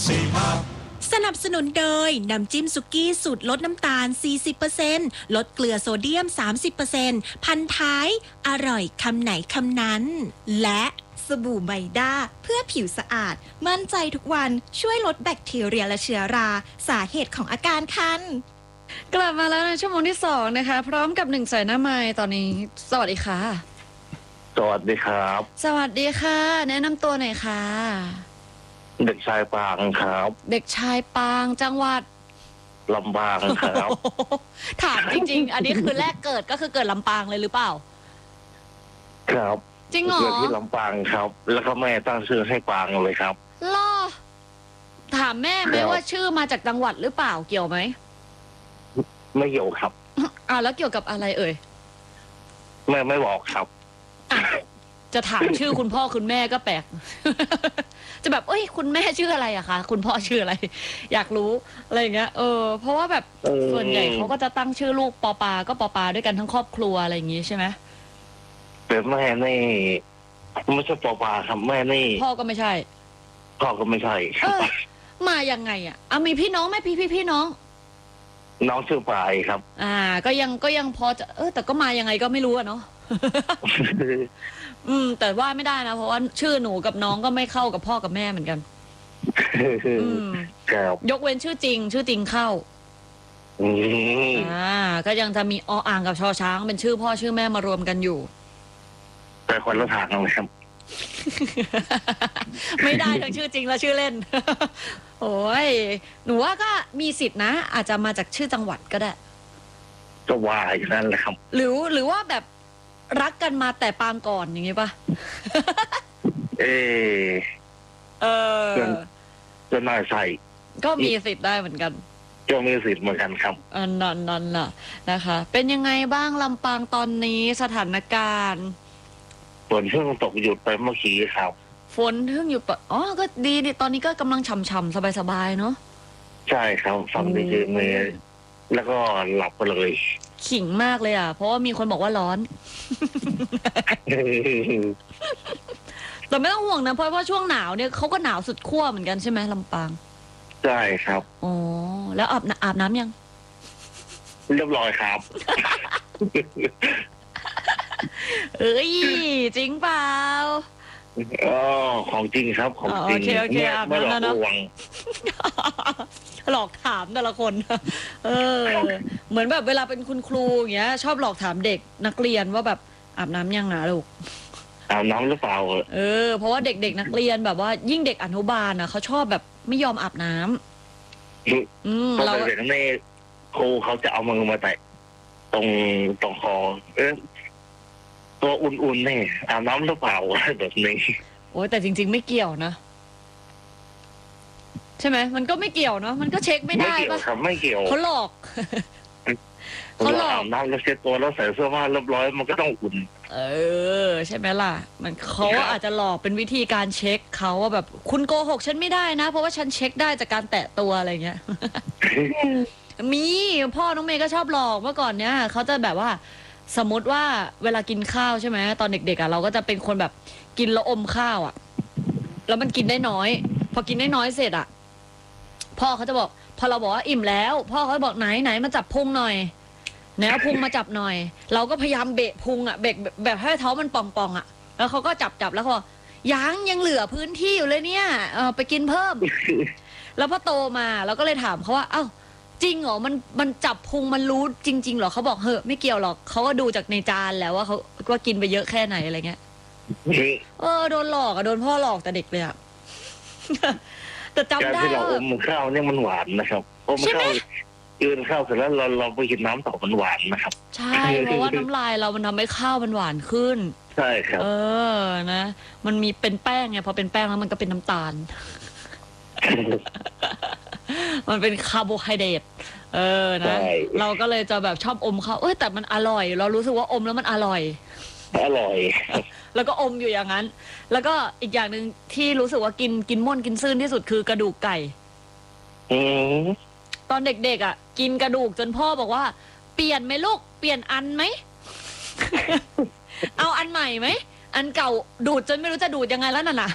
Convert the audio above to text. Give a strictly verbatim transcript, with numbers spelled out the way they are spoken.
สนับสนุนโดยน้ำจิ้มสุกี้สูตรลดน้ำตาล สี่สิบเปอร์เซ็นต์ ลดเกลือโซเดียม สามสิบเปอร์เซ็นต์ พันท้ายอร่อยคำไหนคำนั้นและสบู่ไมด้าเพื่อผิวสะอาดมั่นใจทุกวันช่วยลดแบคทีเรียและเชื้อราสาเหตุของอาการคันกลับมาแล้วในชั่วโมงที่สองนะคะพร้อมกับหนึ่งสายหน้าไม้ตอนนี้สวัสดีค่ะสวัสดีครับสวัสดีค่ะแนะนำตัวหน่อยค่ะเด็กชายปางครับเด็กชายปางจังหวัดลำปางครับถามจริงๆอันนี้คือแรกเกิดก็คือเกิดลำปางเลยหรือเปล่าครับจริงเหรอเกิดที่ลำปางครับ แล้วก็แม่ตั้งชื่อให้ปางเลยครับล่อถามแม่ไหมว่าชื่อมาจากจังหวัดหรือเปล่าเกี่ยวไหมไม่เกี่ยวครับอ่าแล้วเกี่ยวกับอะไรเอ่ยแม่ไม่บอกครับจะถามชื่อคุณพ่อคุณแม่ก็แปลกจะแบบเอ้ยคุณแม่ชื่ออะไรอะคะคุณพ่อชื่ออะไรอยากรู้อะไรอย่างเงี้ยเออเพราะว่าแบบส่วนใหญ่เขาก็จะตั้งชื่อลูกปอปาก็ปอปาด้วยกันทั้งครอบครัวอะไรอย่างงี้ใช่ไหมแต่แม่นี่ไม่ใช่ปอปาครับแม่นี่พ่อก็ไม่ใช่พ่อก็ไม่ใช่เออมายังไงอะอ่ะมีพี่น้องไหมพี่พี่พี่น้องน้องชื่อปายครับอ่าก็ยังก็ยังพอจะเออแต่ก็มายังไงก็ไม่รู้อะเนาะอืมแต่ว่าไม่ได้นะเพราะว่าชื่อหนูกับน้องก็ไม่เข้ากับพ่อกับแม่เหมือนกันอืมยกเว้นชื่อจริงชื่อจริงเข้าอ่าก็ยังจะมีออ่างกับชอช้างเป็นชื่อพ่อชื่อแม่มารวมกันอยู่แต่คนละทางเลยครับไม่ได้ทั้งชื่อจริงและชื่อเล่นโอ้ยหนูว่าก็มีสิทธินะอาจจะมาจากชื่อจังหวัดก็ได้ก็ว่าอย่างนั้นแหละครับหรือหรือว่าแบบรักกันมาแต่ปางก่อนอย่างงี้ป่ะเออเออจะน่าใช่ก็มีสิทธิ์ได้เหมือนกันก็มีสิทธิ์เหมือนกันครับอันนั้นนั่นน่ะนะคะเป็นยังไงบ้างลำปางตอนนี้สถานการณ์ฝนเพิ่งตกหยุดไปเมื่อกี้ครับฝนเพิ่งหยุดอ๋อก็ดีนี่ตอนนี้ก็กำลังฉ่ำๆสบายๆเนาะใช่ครับฟังดีๆเลยแล้วก็หลับไปเลยขิงมากเลยอ่ะเพราะว่ามีคนบอกว่าร้อนแต่ไม่ต้องห่วงนะเพราะว่าช่วงหนาวเนี่ยเขาก็หนาวสุดขั้วเหมือนกันใช่ไหมลำปางใช่ครับอ๋อแล้วอาบอาบน้ำยังเรียบร้อยครับเอ้ยจริงเปล่าอ๋อของจริงครับของจริงไม่หลอกลวงหลอกถามแต่ละคนเออเหมือนแบบเวลาเป็นคุณครูอย่างเงี้ยชอบหลอกถามเด็กนักเรียนว่าแบบอาบน้ำยังนะลูกอาบน้ำหรือเปล่าเออเพราะว่าเด็กๆนักเรียนแบบว่ายิ่งเด็กอนุบาลนะเขาชอบแบบไม่ยอมอาบน้ำอืมเราเด็กในครูเขาจะเอามือมาแตะตรงตรงคอเออตัวอุ่นๆนี่อาบน้ำหรือเปล่าแบบนี้โอ้ยแต่จริงๆไม่เกี่ยวนะใช่ไหมมันก็ไม่เกี่ยวเนาะมันก็เช็คไม่ได้ป่ะครับไม่เกี่ยวเขาหลอกเขาหลอกอาบน้ำแล้วเช็ดตัวแล้วใส่เสื้อผ้าเรียบร้อยมันก็ต้องอุ่นเออใช่ไหมล่ะมันเขาอาจจะหลอกเป็นวิธีการเช็คเขาว่าแบบคุณโกหกฉันไม่ได้นะเพราะว่าฉันเช็คได้จากการแตะตัวอะไรเงี้ยมีพ่อน้องเมย์ก็ชอบหลอกเมื่อก่อนเนี้ยเขาจะแบบว่าสมมติว่าเวลากินข้าวใช่ไหมตอนเด็กๆอ่ะเราก็จะเป็นคนแบบกินแล้วอมข้าวอ่ะแล้วมันกินได้น้อยพอกินได้น้อยเสร็จอ่ะพ่อเขาจะบอกพอเราบอกว่าอิ่มแล้วพ่อเขาบอกไหนไหนมาจับพุงหน่อยไหนเอาพุงมาจับหน่อยเราก็พยายามเบะพุงอ่ะเบะแบบให้ท้องมันป่องๆอ่ะแล้วเขาก็จับจับแล้วเขาบอกยังยังเหลือพื้นที่อยู่เลยเนี่ยเออไปกินเพิ่มแล้วพอโตมาเราก็เลยถามเขาว่าเอ้าจริงเหรอมันมันจับพุงมันรู้จริงๆเหรอเขาบอกเฮ้ยไม่เกี่ยวหรอกเขาก็ดูจากในจานแล้วว่าเขาว่ากินไปเยอะแค่ไหนอะไรเงี้ยเออโดนหลอกอะโดนพ่อหลอกแต่เด็กเลยอะแต่จำได้ว่าอมข้าวเนี่ยมันหวานนะครับอมข้าวยืนข้าวเสร็จแล้วเราเราไปกินน้ำต่อมันหวานนะครับใช่เพราะว่าน้ำลายเรามันทำให้ข้าวมันหวานขึ้นใช่ครับเออนะมันมีเป็นแป้งไงพอเป็นแป้งแล้วมันก็เป็นน้ำตาลมันเป็นคาร์โบไฮเดรตเออนะเราก็เลยจะแบบชอบอมเขาเอ้ยแต่มันอร่อยเรารู้สึกว่าอมแล้วมันอร่อยอร่อยแล้วก็อมอยู่อย่างนั้นแล้วก็อีกอย่างหนึ่งที่รู้สึกว่ากินกินม่วนกินซื่นที่สุดคือกระดูกไก่ตอนเด็กๆอ่ะกินกระดูกจนพ่อบอกว่าเปลี่ยนไหมลูกเปลี่ยนอันไหม เอาอันใหม่ไหมอันเก่าดูดจนไม่รู้จะดูดยังไงแล้วน่ะนะ